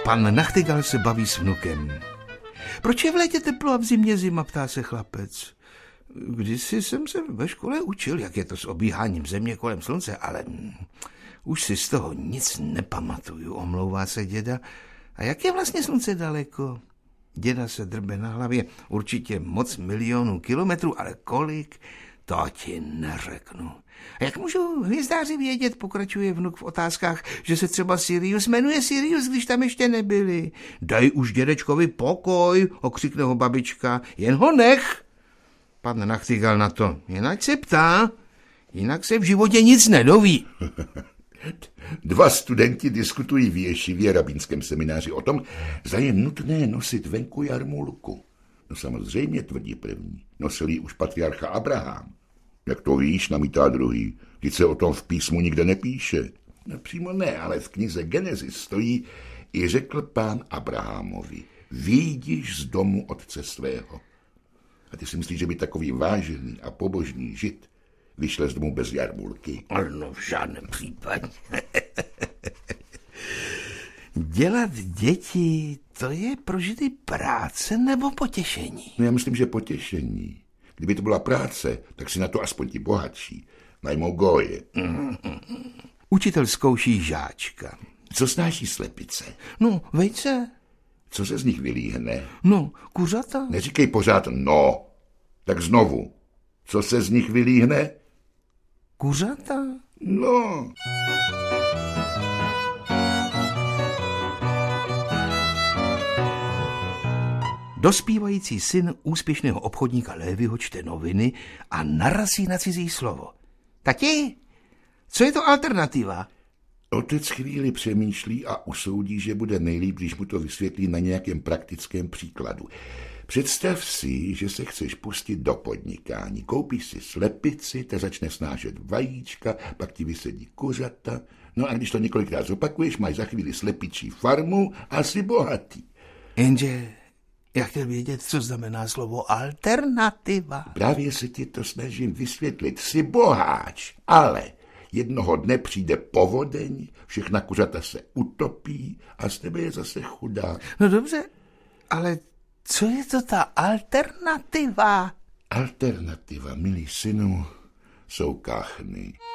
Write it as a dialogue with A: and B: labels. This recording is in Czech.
A: Pan Nachtigal se baví s vnukem. Proč je v létě teplo a v zimě zima, ptá se chlapec. Kdysi jsem se ve škole učil, jak je to s obíháním země kolem slunce, ale už si z toho nic nepamatuju, omlouvá se děda. A jak je vlastně slunce daleko? Děda se drbe na hlavě. Určitě moc milionů kilometrů, ale kolik? To ti neřeknu. A jak můžou hvězdáři vědět, pokračuje vnuk v otázkách, že se třeba Sirius jmenuje Sirius, když tam ještě nebyli? Dej už dědečkovi pokoj, okřikne ho babička, jen ho nech. Pan Nachtigal na to, jinak se ptá, jinak se v životě nic nedoví.
B: 2 studenti diskutují v ješivě rabínském semináři o tom, zda je nutné nosit venku jarmulku. No samozřejmě, tvrdí první, nosil ji už patriarcha Abraham. Jak to víš, namítá druhý, když se o tom v písmu nikde nepíše. No přímo ne, ale v knize Genesis stojí, i řekl Pán Abrahamovi, vyjdiš z domu otce svého. A ty si myslíš, že by takový vážený a pobožný žid vyšel z domu bez jarmulky?
A: Ano, v žádném případě. Dělat děti, to je pro židy práce nebo potěšení?
B: No já myslím, že potěšení. Kdyby to byla práce, tak si na to aspoň ti bohatší najmou goje.
A: Učitel zkouší žáčka.
B: Co snáší slepice?
A: No, vejce.
B: Co se z nich vylíhne?
A: No, kuřata.
B: Neříkej pořád no. Tak znovu. Co se z nich vylíhne?
A: Kuřata.
B: No.
A: Dospívající syn úspěšného obchodníka Lévyho čte noviny a narazí na cizí slovo. Tati, co je to alternativa?
B: Otec chvíli přemýšlí a usoudí, že bude nejlíp, když mu to vysvětlí na nějakém praktickém příkladu. Představ si, že se chceš pustit do podnikání. Koupíš si slepici, ta začne snášet vajíčka, pak ti vysedí kuřata. No a když to několikrát zopakuješ, máš za chvíli slepičí farmu a jsi bohatý.
A: Jenže já chtěl vědět, co znamená slovo alternativa.
B: Právě se ti to snažím vysvětlit. Jsi boháč, ale jednoho dne přijde povodeň, všechna kuřata se utopí a z tebe je zase chudá.
A: No dobře, ale co je to ta alternativa?
B: Alternativa, milý synu, jsou kachny.